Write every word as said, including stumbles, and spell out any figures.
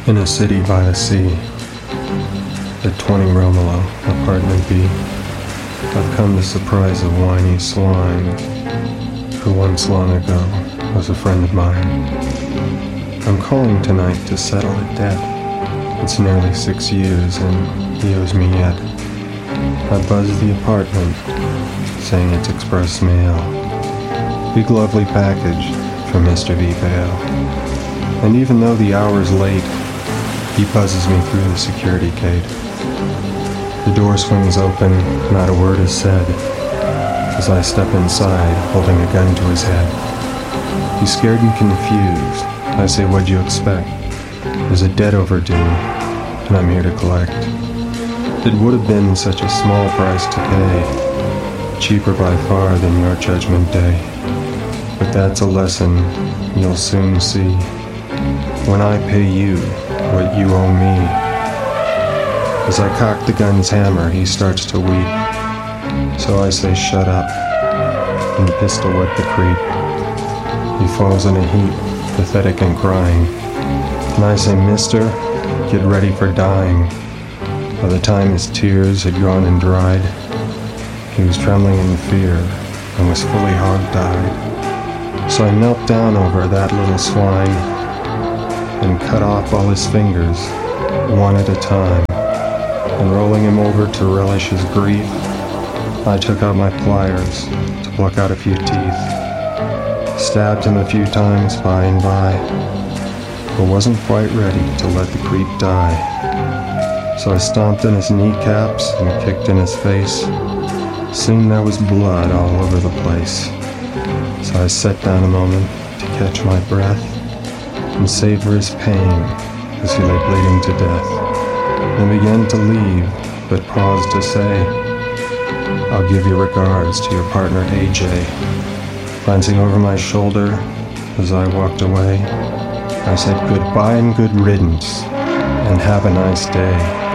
In a city by the sea, at twenty Romolo, apartment B, I've come to surprise a whiny swine who once long ago was a friend of mine. I'm calling tonight to settle a debt. It's nearly six years and he owes me yet. I buzz the apartment, saying it's express mail. Big lovely package from Mister V. Bale. And even though the hour's late, he buzzes me through the security gate. The door swings open, not a word is said, as I step inside, holding a gun to his head. He's scared and confused. I say, what'd you expect? There's a debt overdue, and I'm here to collect. It would have been such a small price to pay, cheaper by far than your judgment day. But that's a lesson you'll soon see, when I pay you what you owe me. As I cock the gun's hammer, he starts to weep. So I say, shut up, and pistol whip the creep. He falls in a heap, pathetic and crying. And I say, mister, get ready for dying. By the time his tears had gone and dried, he was trembling in fear and was fully hog-tied. So I knelt down over that little swine and cut off all his fingers, one at a time. And rolling him over to relish his grief, I took out my pliers to pluck out a few teeth. Stabbed him a few times by and by, but wasn't quite ready to let the creep die. So I stomped in his kneecaps and kicked in his face. Soon there was blood all over the place. So I sat down a moment to catch my breath and savor his pain as he lay bleeding to death. Then began to leave, but paused to say, I'll give your regards to your partner A J. Glancing over my shoulder as I walked away, I said goodbye and good riddance, and have a nice day.